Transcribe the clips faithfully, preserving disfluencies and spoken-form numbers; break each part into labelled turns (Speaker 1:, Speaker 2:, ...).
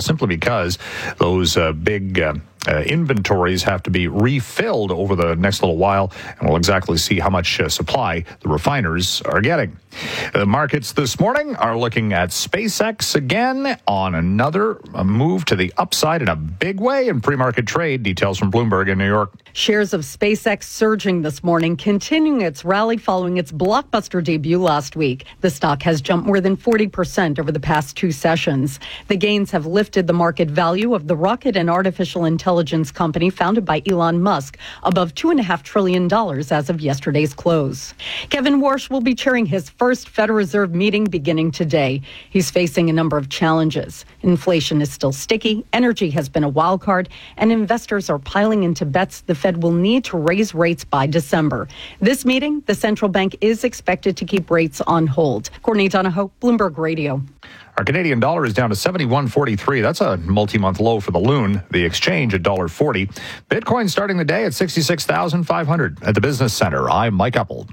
Speaker 1: simply because those uh, big uh, uh, inventories have to be refilled over the next little while, and we'll exactly see how much uh, supply the refiners are getting. The markets this morning are looking at SpaceX again on another move to the upside in a big way in pre-market trade. Details from Bloomberg in New York.
Speaker 2: Shares of SpaceX surging this morning, continuing its rally following its blockbuster debut last week. The stock has jumped more than forty percent over the past two sessions. The gains have lifted the market value of the rocket and artificial intelligence company founded by Elon Musk above two point five trillion dollars as of yesterday's close. Kevin Warsh will be chairing his first Federal Reserve meeting beginning today. He's facing a number of challenges. Inflation is still sticky, energy has been a wild card, and investors are piling into bets the Fed will need to raise rates by December. This meeting, the central bank is expected to keep rates on hold. Courtney Donahoe, Bloomberg Radio.
Speaker 1: Our Canadian dollar is down to seventy-one forty-three. That's a multi-month low for the loon. The exchange at one dollar forty. Bitcoin starting the day at sixty-six thousand five hundred. At the Business Center, I'm Mike Uppold.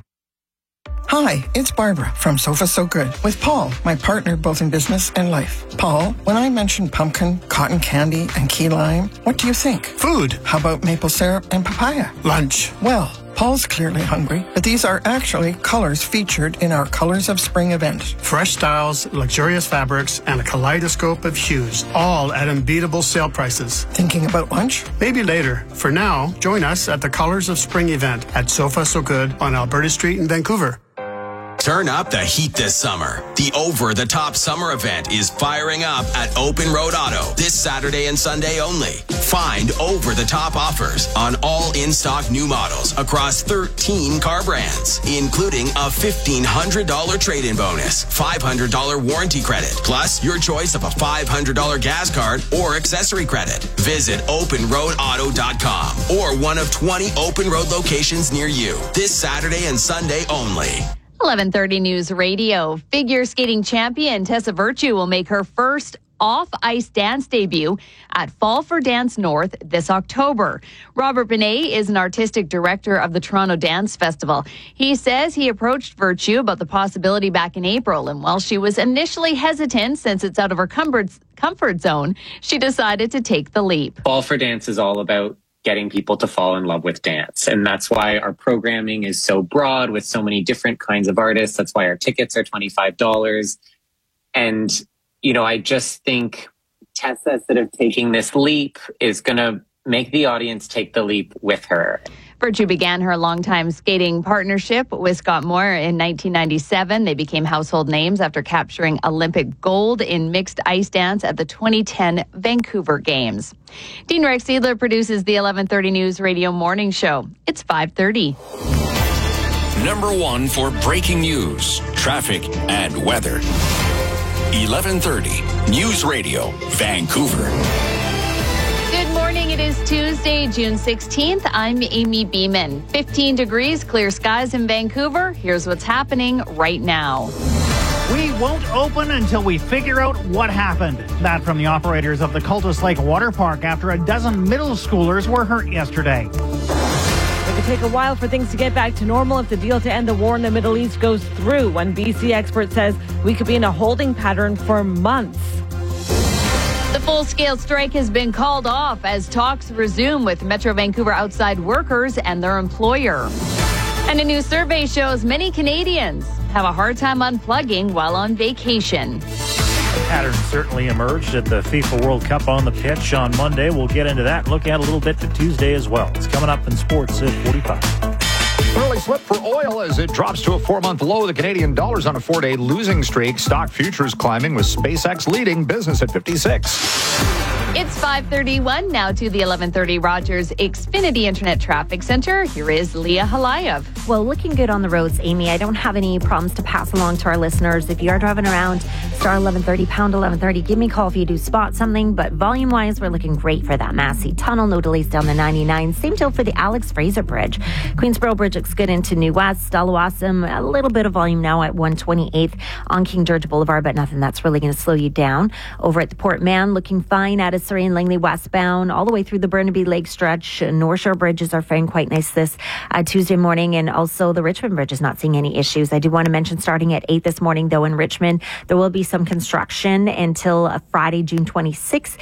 Speaker 3: Hi, it's Barbara from Sofa So Good with Paul, my partner both in business and life. Paul, when I mention pumpkin, cotton candy, and key lime, what do you think?
Speaker 4: Food.
Speaker 3: How about maple syrup and papaya?
Speaker 4: Lunch.
Speaker 3: Well, Paul's clearly hungry, but these are actually colors featured in our Colors of Spring event.
Speaker 4: Fresh styles, luxurious fabrics, and a kaleidoscope of hues, all at unbeatable sale prices.
Speaker 3: Thinking about lunch?
Speaker 4: Maybe later. For now, join us at the Colors of Spring event at Sofa So Good on Alberta Street in Vancouver.
Speaker 5: Turn up the heat this summer. The over-the-top summer event is firing up at Open Road Auto this Saturday and Sunday only. Find over-the-top offers on all in-stock new models across thirteen car brands, including a fifteen hundred dollars trade-in bonus, five hundred dollars warranty credit, plus your choice of a five hundred dollars gas card or accessory credit. Visit open road auto dot com or one of twenty Open Road locations near you this Saturday and Sunday only.
Speaker 6: eleven thirty News Radio. Figure skating champion Tessa Virtue will make her first off-ice dance debut at Fall for Dance North this October. Robert Benet is an artistic director of the Toronto Dance Festival. He says he approached Virtue about the possibility back in April, and while she was initially hesitant since it's out of her comfort, comfort zone, she decided to take the leap.
Speaker 7: Fall for Dance is all about getting people to fall in love with dance. And that's why our programming is so broad with so many different kinds of artists. That's why our tickets are twenty-five dollars. And, you know, I just think Tessa sort of taking this leap is going to make the audience take the leap with her.
Speaker 6: Virtue began her longtime skating partnership with Scott Moore in nineteen ninety-seven. They became household names after capturing Olympic gold in mixed ice dance at the twenty ten Vancouver Games. Dean Rex Seidler produces the eleven thirty News Radio Morning Show. It's five thirty.
Speaker 8: Number one for breaking news, traffic, and weather. eleven thirty News Radio, Vancouver.
Speaker 6: Good morning. It is Tuesday, June sixteenth. I'm Amy Beeman. fifteen degrees, clear skies in Vancouver. Here's what's happening right now.
Speaker 9: We won't open until we figure out what happened. That from the operators of the Cultus Lake Water Park after a dozen middle schoolers were hurt yesterday.
Speaker 10: It could take a while for things to get back to normal if the deal to end the war in the Middle East goes through. One B C expert says we could be in a holding pattern for months.
Speaker 6: The full-scale strike has been called off as talks resume with Metro Vancouver outside workers and their employer. And a new survey shows many Canadians have a hard time unplugging while on vacation.
Speaker 11: The pattern certainly emerged at the FIFA World Cup on the pitch on Monday. We'll get into that and look at a little bit to Tuesday as well. It's coming up in sports at forty-five.
Speaker 1: Early slip for oil as it drops to a four-month low. The Canadian dollar's on a four-day losing streak. Stock futures climbing with SpaceX leading, business at fifty-six.
Speaker 6: It's five thirty-one now to the eleven thirty Rogers Xfinity Internet Traffic Center. Here is Leah Halayev.
Speaker 12: Well, looking good on the roads, Amy. I don't have any problems to pass along to our listeners. If you are driving around, star eleven thirty, pound eleven thirty, give me a call if you do spot something. But volume-wise, we're looking great for that Massey Tunnel. No delays down the ninety-nine. Same deal for the Alex Fraser Bridge. Queensboro Bridge looks good into New West. Stalawassam, a little bit of volume now at one twenty-eighth on King George Boulevard, but nothing that's really going to slow you down. Over at the Port Mann, looking fine at a Surrey and Langley westbound, all the way through the Burnaby Lake stretch. North Shore bridges are faring quite nice this uh, Tuesday morning, and also the Richmond Bridge is not seeing any issues. I do want to mention starting at eight this morning, though, in Richmond, there will be some construction until uh, Friday, June twenty-sixth.